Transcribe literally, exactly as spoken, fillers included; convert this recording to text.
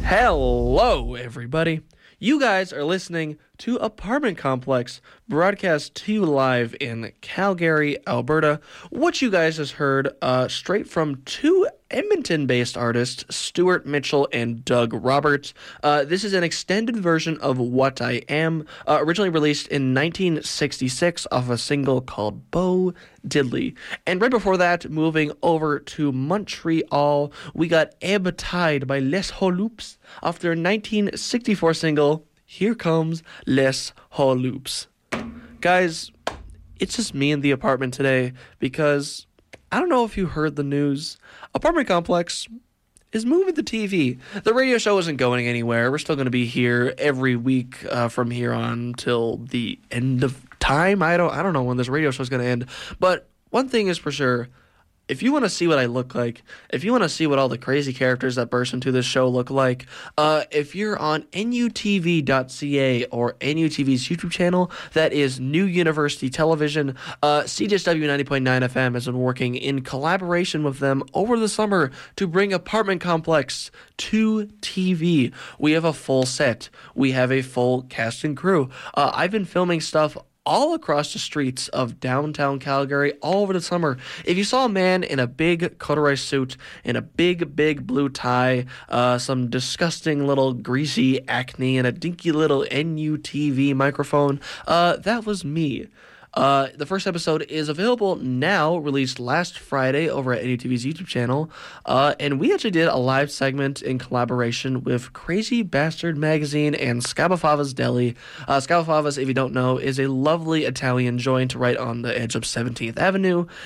Hello, everybody. You guys are listening to Apartment Complex, broadcast to you live in Calgary, Alberta. What you guys just heard uh, straight from two Edmonton-based artists, Stuart Mitchell and Doug Roberts. Uh, this is an extended version of What I Am, uh, originally released in nineteen sixty-six off a single called Bo Diddley. And right before that, moving over to Montreal, we got Ebb Tide by Les Holoops off their nineteen sixty-four single, Here Comes Les Holoops. Guys, it's just me in the apartment today because I don't know if you heard the news. Apartment Complex is moving the T V. The radio show isn't going anywhere. We're still going to be here every week uh, from here on till the end of time. I don't I don't know when this radio show is going to end. But one thing is for sure, if you want to see what I look like, if you want to see what all the crazy characters that burst into this show look like, uh, if you're on N U T V dot C A or N U T V's YouTube channel, that is New University Television, uh, C J S W ninety point nine F M has been working in collaboration with them over the summer to bring Apartment Complex to T V. We have a full set. We have a full cast and crew. Uh, I've been filming stuff all across the streets of downtown Calgary all over the summer. If you saw a man in a big corduroy suit, in a big, big blue tie, uh, some disgusting little greasy acne, and a dinky little N U T V microphone, uh, that was me. Uh, the first episode is available now, released last Friday over at N U T V's YouTube channel, uh, and we actually did a live segment in collaboration with Crazy Bastard Magazine and Scabafava's Deli. Uh, Scabafava's, if you don't know, is a lovely Italian joint right on the edge of seventeenth Avenue